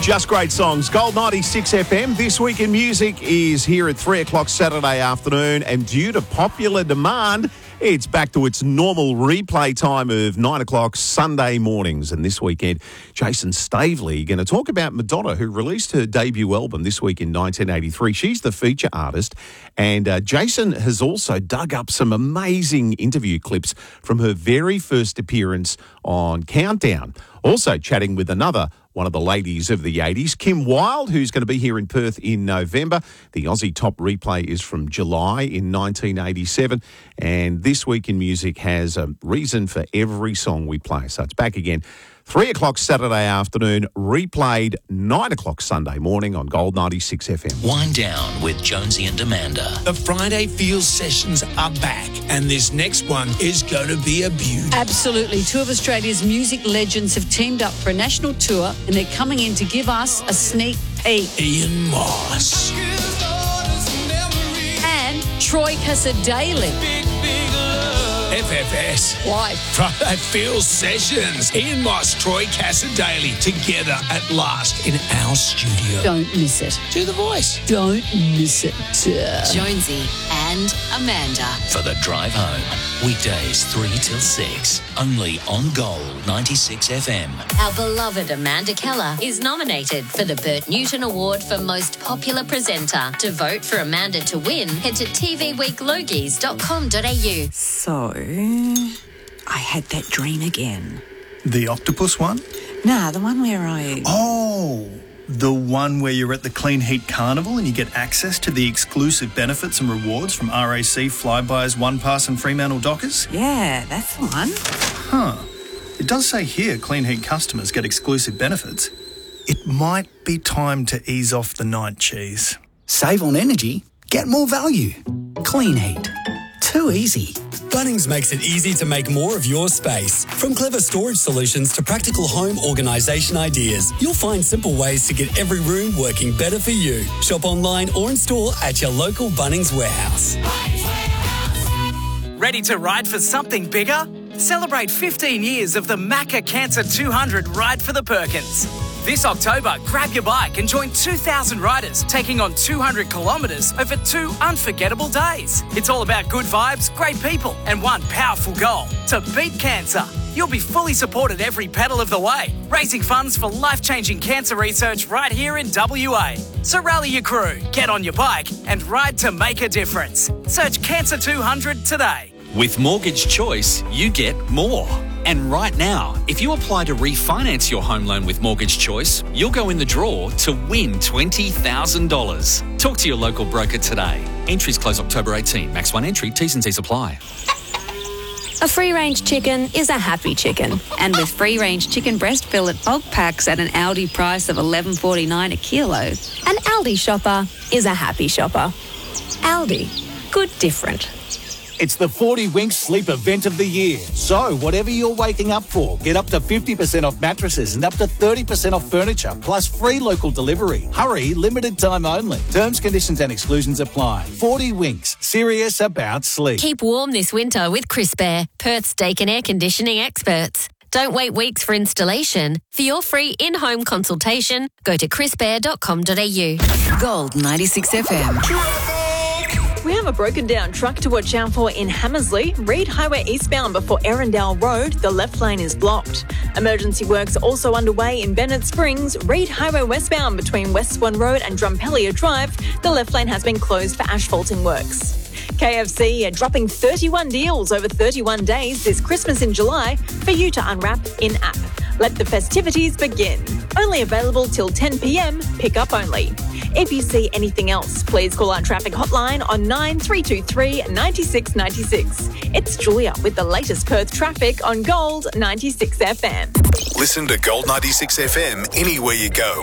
Just great songs. Gold 96 FM. This Week in Music is here at 3 o'clock Saturday afternoon, and due to popular demand, it's back to its normal replay time of 9 o'clock Sunday mornings. And this weekend, Jason Stavely going to talk about Madonna, who released her debut album this week in 1983. She's the feature artist. And Jason has also dug up some amazing interview clips from her very first appearance on Countdown. Also chatting with another one of the ladies of the 80s, Kim Wilde, who's going to be here in Perth in November. The Aussie Top Replay is from July in 1987. And This Week in Music has a reason for every song we play. So it's back again 3 o'clock Saturday afternoon, replayed 9 o'clock Sunday morning on Gold 96 FM. Wind Down with Jonesy and Amanda. The Friday Feels sessions are back, and this next one is going to be a beauty. Absolutely. Two of Australia's music legends have teamed up for a national tour, and they're coming in to give us a sneak peek. Ian Moss. And Troy Casadei. FFS. Live. Friday Feels sessions. Ian Moss, Troy Casadei together at last in our studio. Don't miss it. Do the voice. Don't miss it. Jonesy and Amanda. For the drive home. Weekdays 3 till 6. Only on Gold 96 FM. Our beloved Amanda Keller is nominated for the Bert Newton Award for Most Popular Presenter. To vote for Amanda to win, head to tvweeklogies.com.au. So, I had that dream again. The octopus one? Nah, the one where Oh, the one where you're at the Clean Heat Carnival and you get access to the exclusive benefits and rewards from RAC, Flybuys, OnePass and Fremantle Dockers? Yeah, that's the one. Huh. It does say here Clean Heat customers get exclusive benefits. It might be time to ease off the night cheese. Save on energy, get more value. Clean Heat. Too easy. Bunnings makes it easy to make more of your space. From clever storage solutions to practical home organisation ideas, you'll find simple ways to get every room working better for you. Shop online or in store at your local Bunnings warehouse. Ready to ride for something bigger? Celebrate 15 years of the Macca Cancer 200 Ride for the Perkins. This October, grab your bike and join 2,000 riders taking on 200 kilometres over 2 unforgettable days. It's all about good vibes, great people, and one powerful goal: to beat cancer. You'll be fully supported every pedal of the way, raising funds for life-changing cancer research right here in WA. So rally your crew, get on your bike, and ride to make a difference. Search Cancer 200 today. With Mortgage Choice, you get more. And right now, if you apply to refinance your home loan with Mortgage Choice, you'll go in the draw to win $20,000. Talk to your local broker today. Entries close October 18. Max one entry. T's and C's apply. A free-range chicken is a happy chicken. And with free-range chicken breast fillet bulk packs at an Aldi price of $11.49 a kilo, an Aldi shopper is a happy shopper. Aldi. Good different. It's the 40 Winks Sleep Event of the Year. So, whatever you're waking up for, get up to 50% off mattresses and up to 30% off furniture, plus free local delivery. Hurry, limited time only. Terms, conditions and exclusions apply. 40 Winks, serious about sleep. Keep warm this winter with Crisp Air, Perth's steak and air conditioning experts. Don't wait weeks for installation. For your free in-home consultation, go to crispair.com.au. Gold 96 FM. We have a broken down truck to watch out for in Hammersley. Reed Highway eastbound before Erindale Road, the left lane is blocked. Emergency works also underway in Bennett Springs. Reed Highway westbound between West Swan Road and Drumpellier Drive, the left lane has been closed for asphalting works. KFC are dropping 31 deals over 31 days this Christmas in July for you to unwrap in-app. Let the festivities begin. Only available till 10 p.m, pick up only. If you see anything else, please call our traffic hotline on 9323 9696. It's Julia with the latest Perth traffic on Gold 96 FM. Listen to Gold 96 FM anywhere you go.